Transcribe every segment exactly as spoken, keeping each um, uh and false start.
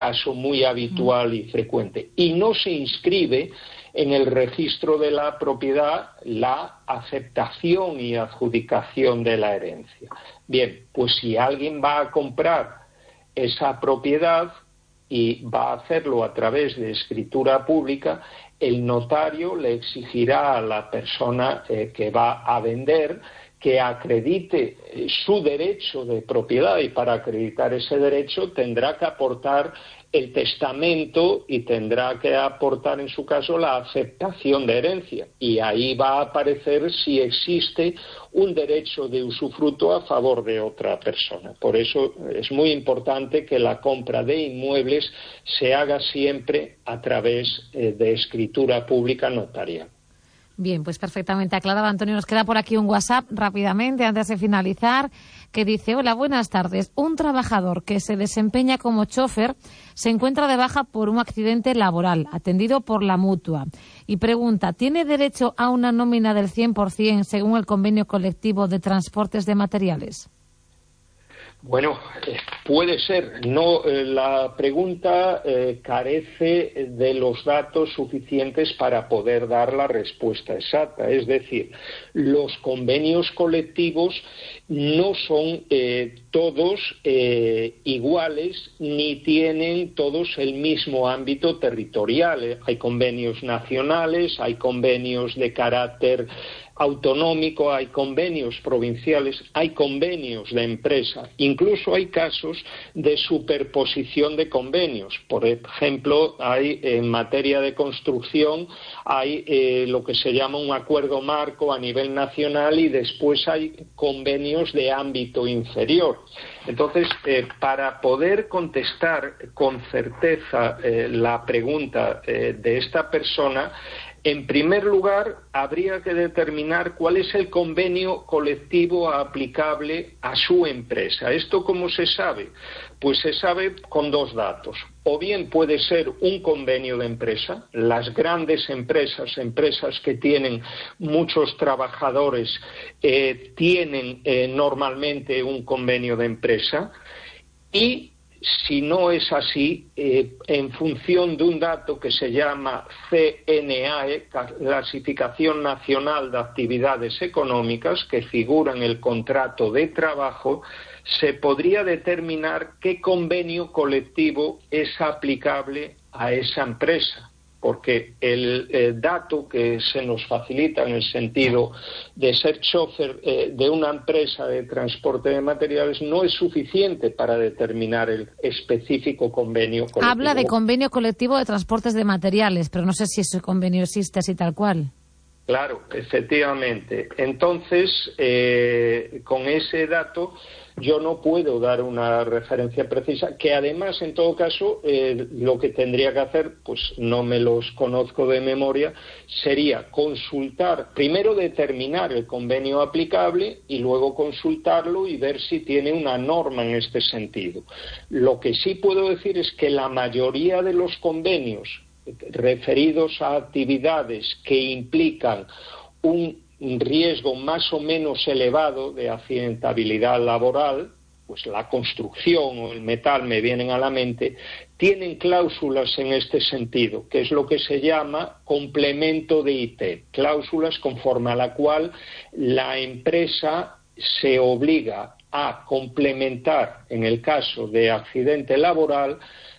caso muy habitual y frecuente. Y no se inscribe en el registro de la propiedad la aceptación y adjudicación de la herencia. Bien, pues si alguien va a comprar esa propiedad y va a hacerlo a través de escritura pública, el notario le exigirá a la persona eh, que va a vender que acredite su derecho de propiedad, y para acreditar ese derecho tendrá que aportar el testamento y tendrá que aportar en su caso la aceptación de herencia, y ahí va a aparecer si existe un derecho de usufructo a favor de otra persona. Por eso es muy importante que la compra de inmuebles se haga siempre a través eh, de escritura pública notarial. Bien, pues perfectamente aclarado, Antonio. Nos queda por aquí un WhatsApp rápidamente, antes de finalizar, que dice: hola, buenas tardes. Un trabajador que se desempeña como chofer se encuentra de baja por un accidente laboral, atendido por la Mutua, y pregunta: ¿tiene derecho a una nómina del cien por ciento según el convenio colectivo de transportes de materiales? Bueno, eh, puede ser. No, eh, la pregunta eh, carece de los datos suficientes para poder dar la respuesta exacta. Es decir, los convenios colectivos no son eh, todos eh, iguales ni tienen todos el mismo ámbito territorial. Hay convenios nacionales, hay convenios de carácter autonómico, hay convenios provinciales, hay convenios de empresa, incluso hay casos de superposición de convenios. Por ejemplo, hay en materia de construcción, hay eh, lo que se llama un acuerdo marco a nivel nacional y después hay convenios de ámbito inferior. Entonces, eh, para poder contestar con certeza eh, la pregunta eh, de esta persona, en primer lugar, habría que determinar cuál es el convenio colectivo aplicable a su empresa. ¿Esto cómo se sabe? Pues se sabe con dos datos. O bien puede ser un convenio de empresa. Las grandes empresas, empresas que tienen muchos trabajadores, eh, tienen eh, normalmente un convenio de empresa. Y si no es así, eh, en función de un dato que se llama C N A E, Clasificación Nacional de Actividades Económicas, que figura en el contrato de trabajo, se podría determinar qué convenio colectivo es aplicable a esa empresa. Porque el eh, dato que se nos facilita en el sentido de ser chofer eh, de una empresa de transporte de materiales no es suficiente para determinar el específico convenio colectivo. Habla de convenio colectivo de transportes de materiales, pero no sé si ese convenio existe así tal cual. Claro, efectivamente. Entonces, eh, con ese dato yo no puedo dar una referencia precisa, que además, en todo caso, eh, lo que tendría que hacer, pues no me los conozco de memoria, sería consultar, primero determinar el convenio aplicable y luego consultarlo y ver si tiene una norma en este sentido. Lo que sí puedo decir es que la mayoría de los convenios referidos a actividades que implican un riesgo más o menos elevado de accidentabilidad laboral, pues la construcción o el metal me vienen a la mente, tienen cláusulas en este sentido, que es lo que se llama complemento de I T, cláusulas conforme a la cual la empresa se obliga a complementar, en el caso de accidente laboral,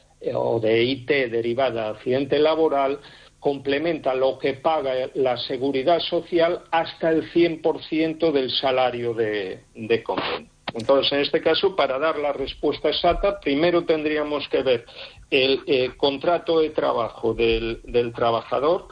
o de I T derivada de accidente laboral, complementa lo que paga la Seguridad Social hasta el cien por ciento del salario de, de convenio. Entonces, en este caso, para dar la respuesta exacta, primero tendríamos que ver el eh, contrato de trabajo del, del trabajador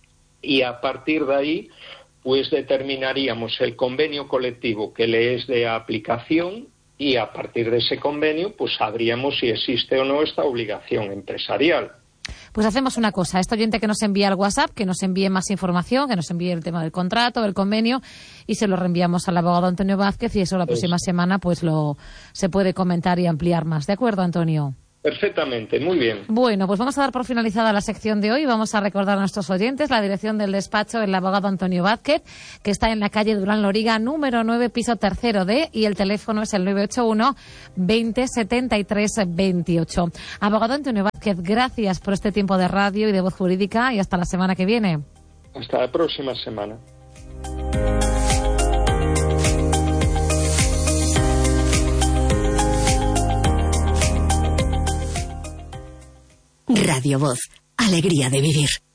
y a partir de ahí, pues determinaríamos el convenio colectivo que le es de aplicación. Y a partir de ese convenio, pues sabríamos si existe o no esta obligación empresarial. Pues hacemos una cosa, este oyente que nos envía al WhatsApp, que nos envíe más información, que nos envíe el tema del contrato, del convenio, y se lo reenviamos al abogado Antonio Vázquez, y eso la próxima eso. semana pues lo se puede comentar y ampliar más. ¿De acuerdo, Antonio? Perfectamente, muy bien. Bueno, pues vamos a dar por finalizada la sección de hoy. Vamos a recordar a nuestros oyentes la dirección del despacho del abogado Antonio Vázquez, que está en la calle Durán Loriga, número nueve, piso tercero D, y el teléfono es el nueve ocho uno, veinte, setenta y tres, veintiocho. Abogado Antonio Vázquez, gracias por este tiempo de radio y de Voz Jurídica, y hasta la semana que viene. Hasta la próxima semana. Radio Voz, alegría de vivir.